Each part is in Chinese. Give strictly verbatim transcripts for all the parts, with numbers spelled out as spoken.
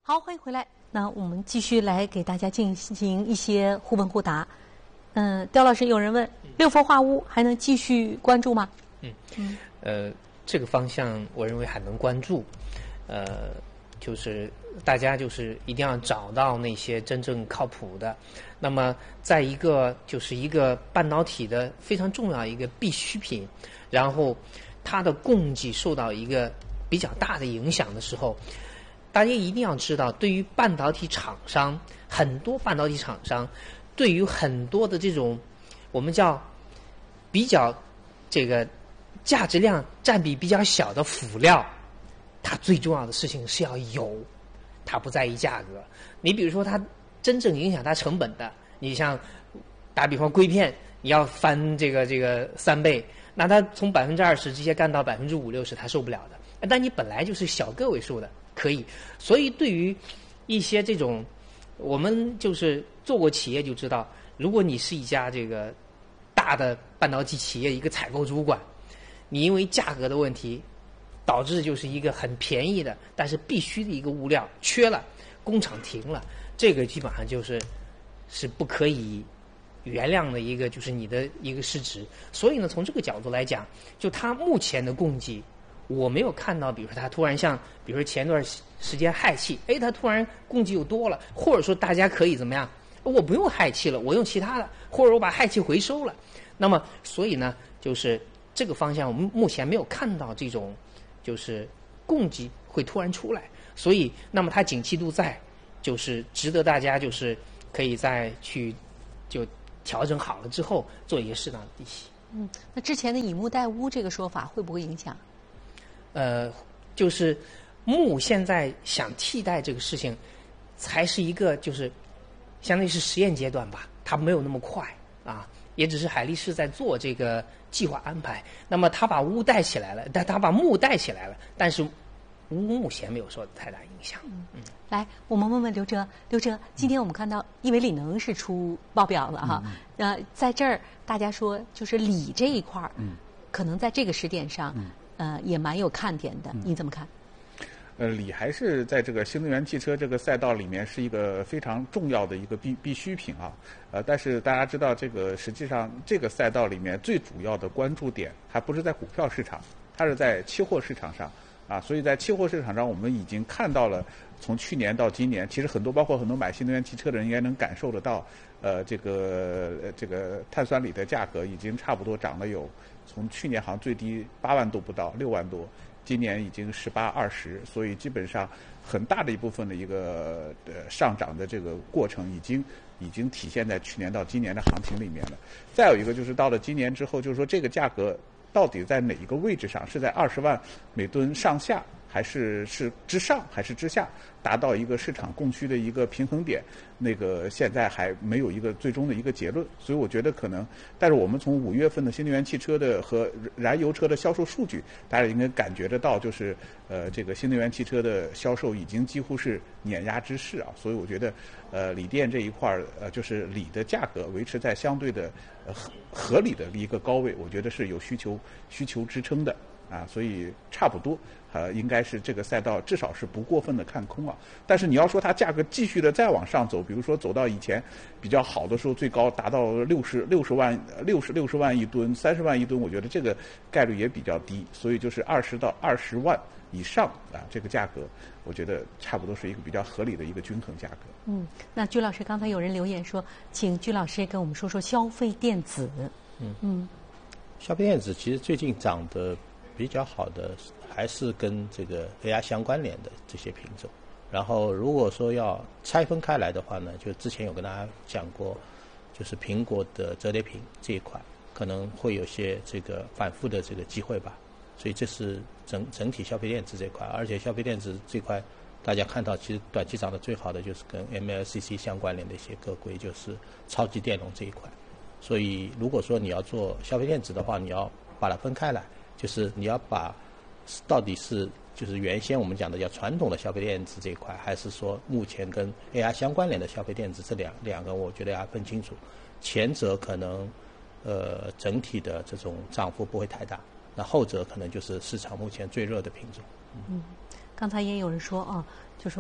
好，欢迎回来。那我们继续来给大家进行一些互问互答。嗯，刁老师，有人问六氟化物还能继续关注吗？ 嗯嗯，呃，这个方向我认为还能关注。呃，就是大家就是一定要找到那些真正靠谱的。那么，在一个就是一个半导体的非常重要一个必需品，然后它的供给受到一个比较大的影响的时候，大家一定要知道，对于半导体厂商，很多半导体厂商，对于很多的这种我们叫比较这个价值量占比比较小的辅料，它最重要的事情是要有，它不在意价格。你比如说，它真正影响它成本的，你像打比方硅片，你要翻这个这个三倍，那它从百分之二十直接干到百分之五六十，它受不了的。但你本来就是小个位数的。可以，所以对于一些这种，我们就是做过企业就知道，如果你是一家这个大的半导体企业一个采购主管，你因为价格的问题，导致就是一个很便宜的，但是必须的一个物料缺了，工厂停了，这个基本上就是是不可以原谅的一个就是你的一个失职。所以呢，从这个角度来讲，就它目前的供给。我没有看到，比如说它突然像，比如说前段时间氦气，哎，它突然供给又多了，或者说大家可以怎么样？我不用氦气了，我用其他的，或者我把氦气回收了。那么，所以呢，就是这个方向，我们目前没有看到这种，就是供给会突然出来。所以，那么它景气度在，就是值得大家就是可以再去就调整好了之后，做一个适当的低吸。 嗯，那之前的以物代钨这个说法会不会影响？ 呃，就是钼现在想替代这个事情，才是一个就是相当于是实验阶段吧，它没有那么快啊，也只是海力士在做这个计划安排。那么他把钨带起来了，但他把钼带起来了，但是钨目前没有受太大影响。嗯，嗯来，我们问问刘哲，刘哲，今天我们看到亿纬锂能是出报表了哈，嗯、呃，在这儿大家说就是锂这一块儿，嗯，可能在这个时点上。嗯呃，也蛮有看点的，你怎么看？ 呃，锂还是在这个新能源汽车这个赛道里面是一个非常重要的一个必必需品啊。呃，但是大家知道，这个实际上这个赛道里面最主要的关注点还不是在股票市场，它是在期货市场上啊。所以在期货市场上，我们已经看到了，从去年到今年，其实很多包括很多买新能源汽车的人应该能感受得到，呃，这个呃这个碳酸锂的价格已经差不多涨了有。从去年好像最低八万都不到，六万多，今年已经十八、二十，所以基本上很大的一部分的一个呃上涨的这个过程，已经已经体现在去年到今年的行情里面了。再有一个就是到了今年之后，就是说这个价格到底在哪一个位置上？是在二十万每吨上下，还是是之上，还是之下？达到一个市场供需的一个平衡点，那个现在还没有一个最终的一个结论，所以我觉得可能，但是我们从五月份的新能源汽车的和燃油车的销售数据，大家应该感觉得到，就是呃这个新能源汽车的销售已经几乎是碾压之势啊，所以我觉得呃锂电这一块儿呃就是锂的价格维持在相对的呃合合理的一个高位，我觉得是有需求需求支撑的。啊，所以差不多，呃，应该是这个赛道至少是不过分的看空啊。但是你要说它价格继续的再往上走，比如说走到以前比较好的时候，最高达到六十六十万、六十六十万一吨、三十万一吨，我觉得这个概率也比较低。所以就是二十到二十万以上啊，这个价格，我觉得差不多是一个比较合理的一个均衡价格。 嗯，那居老师刚才有人留言说，请居老师跟我们说说消费电子。 嗯嗯， 消费电子其实最近涨的比较好的还是跟这个 A I 相关联的这些品种。然后如果说要拆分开来的话呢，就之前有跟大家讲过，就是苹果的折叠屏这一块可能会有些这个反复的这个机会吧。所以这是整整体消费电子这块，而且消费电子这块大家看到其实短期涨得最好的就是跟 M L C C 相关联的一些个股，就是超级电容这一块。所以如果说你要做消费电子的话，你要把它分开来，就是你要把到底是就是原先我们讲的叫传统的消费电子这一块，还是说目前跟 A I 相关联的消费电子，这两两个我觉得要分清楚。前者可能呃整体的这种涨幅不会太大，那后者可能就是市场目前最热的品种。 嗯，刚才也有人说啊，就说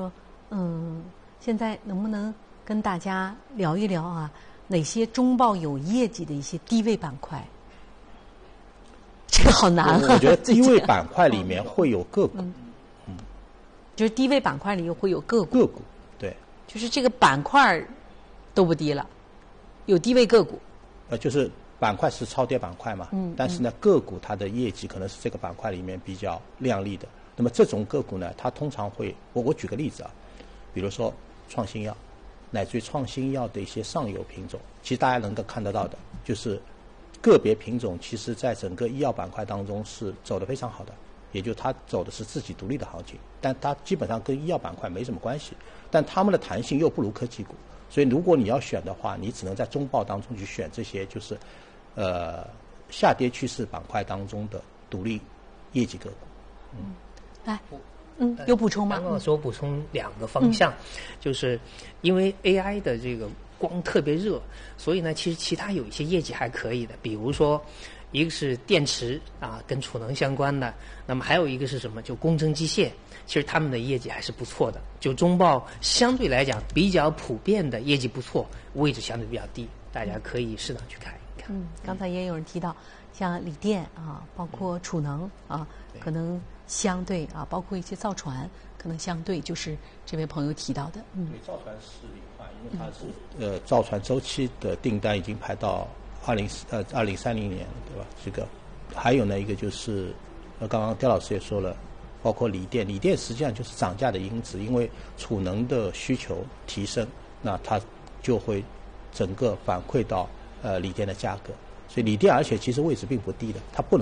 嗯，现在能不能跟大家聊一聊啊？哪些中报有业绩的一些低位板块？这个好难啊！ 我觉得低位板块里面会有个股， 嗯，嗯就是低位板块里又会有个股， 个股对， 就是这个板块都不低了，有低位个股。 呃，就是板块是超跌板块嘛， 嗯， 但是呢，个股它的业绩可能是这个板块里面比较亮丽的。那么这种个股呢，它通常会，我我举个例子啊，比如说创新药，乃至于创新药的一些上游品种，其实大家能够看得到的，就是个别品种，其实在整个医药板块当中是走得非常好的，也就它走的是自己独立的行情，但它基本上跟医药板块没什么关系，但它们的弹性又不如科技股，所以如果你要选的话，你只能在中报当中去选这些就是呃下跌趋势板块当中的独立业绩个股。 嗯，来，嗯，有补充吗？ 刚刚说补充两个方向，嗯、就是因为 A I 的这个光特别热，所以呢，其实其他有一些业绩还可以的，比如说一个是电池啊，跟储能相关的，那么还有一个是什么？就工程机械，其实他们的业绩还是不错的。就中报相对来讲比较普遍的业绩不错，位置相对比较低，大家可以适当去看一看。 嗯，刚才也有人提到，像锂电啊，包括储能啊，可能相对啊，包括一些造船，可能相对就是这位朋友提到的。嗯， 对，造船是一块，因为它是、嗯、呃造船周期的订单已经排到二零呃二零三零年了，对吧？这个还有呢一个就是呃刚刚刁老师也说了，包括锂电，锂电实际上就是涨价的因子，因为储能的需求提升，那它就会整个反馈到呃锂电的价格，所以锂电而且其实位置并不低的，它不能